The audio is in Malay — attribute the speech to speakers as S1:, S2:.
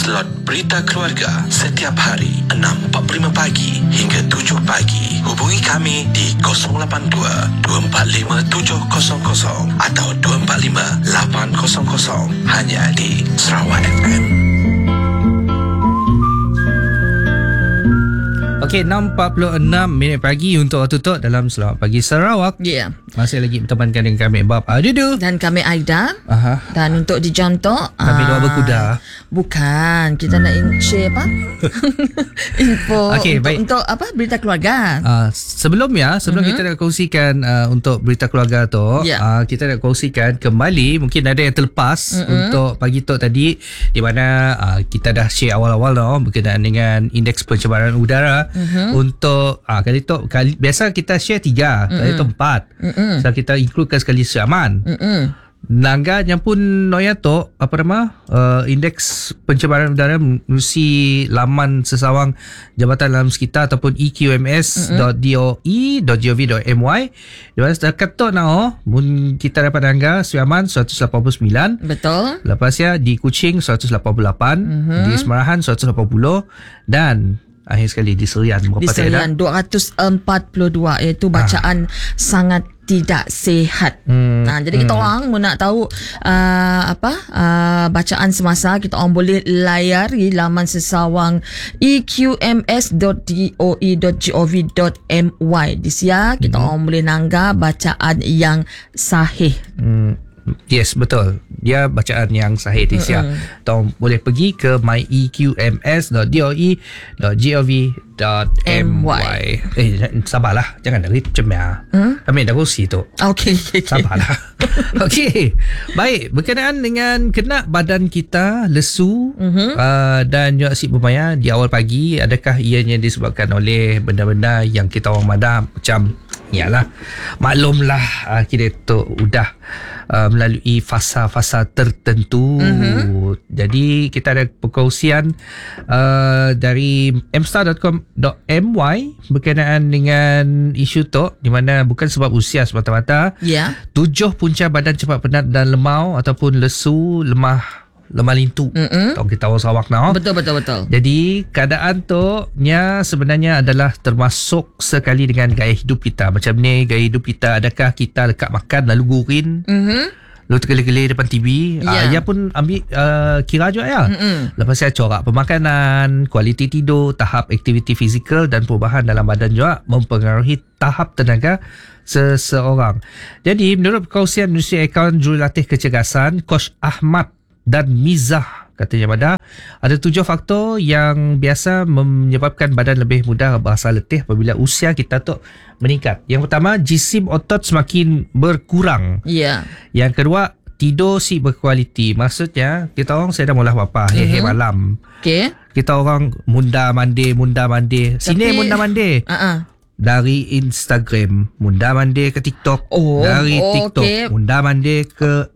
S1: slot Berita Keluarga setiap hari 6.45 pagi hingga 7 pagi. Hubungi kami di 082-245-700 atau 245-800 hanya di Sarawak FM.
S2: Okey, 6.46 pagi untuk waktu Tok dalam Selamat Pagi Sarawak.
S3: Ya. Yeah.
S2: Masih lagi bertemankan dengan kami Bob Adudu
S3: Dan kami Aida.
S2: Aha.
S3: Dan untuk di jam Tok,
S2: kami dua berkuda.
S3: Bukan, kita nak share apa? Info
S2: Okey, baik.
S3: untuk apa? Berita keluarga.
S2: Sebelum kita nak kongsikan untuk berita keluarga tu, kita nak kongsikan kembali, mungkin ada yang terlepas untuk pagi Tok tadi, di mana kita dah share awal-awal berkenaan dengan indeks pencemaran udara. Untuk kali Tok, biasa kita share 3, kali Tok 4. So kita includekan sekali Syaman. Nangga yang pun Noya Tok, indeks pencemaran udara menerusi laman sesawang Jabatan Alam Sekitar ataupun eqms.doe.gov.my. Di mana setakat Tok kita dapat nangga Syaman 189.
S3: Betul.
S2: Lepasnya di Kuching 188, di Semarahan 180 dan akhir sekali di Serian
S3: di Serian 242, iaitu bacaan sangat tidak sihat. Jadi kita orang nak tahu bacaan semasa, kita orang boleh layari laman sesawang eqms.doe.gov.my. Di sia kita orang boleh nangga bacaan yang sahih.
S2: Yes, betul. Dia bacaan yang sahih di siap. Tolong boleh pergi ke myeqms.doe.gov.my. Sabarlah, jangan dari cemia. Kami dah kursi tu.
S3: Okey.
S2: Sabarlah. Okey. Baik, berkenaan dengan kena badan kita lesu dan juga asyik bermaya di awal pagi, adakah ianya disebabkan oleh benda-benda yang kita orang madam macam yalah, maklumlah kita tu udah melalui fasa-fasa tertentu. Jadi kita ada perkongsian dari mstar.com.my berkenaan dengan isu tu, di mana bukan sebab usia semata-mata. 7 punca badan cepat penat dan lemau ataupun lesu, lemah lintu. Tahu kita orang Sarawak
S3: Betul.
S2: Jadi keadaan tu sebenarnya adalah termasuk sekali dengan gaya hidup kita. Macam ni gaya hidup kita, adakah kita lekat makan lalu gurin, lalu tergelir-gelir depan TV. Ia pun ambil kira juga ya. Lepas saya corak pemakanan, kualiti tidur, tahap aktiviti fizikal dan perubahan dalam badan juga mempengaruhi tahap tenaga seseorang. Jadi menurut perkongsian Industri Akaun Jurulatih Kecergasan Coach Ahmad dan Mizah, katanya pada ada 7 faktor yang biasa menyebabkan badan lebih mudah berasa letih apabila usia kita tu meningkat. Yang pertama, jisim otot semakin berkurang. Yang kedua, tidur si berkualiti. Maksudnya kita orang saya dah mula bapa malam. Kita orang munda mandi. Sini munda mandi. Dari Instagram munda mandi ke TikTok, dari TikTok munda mandi ke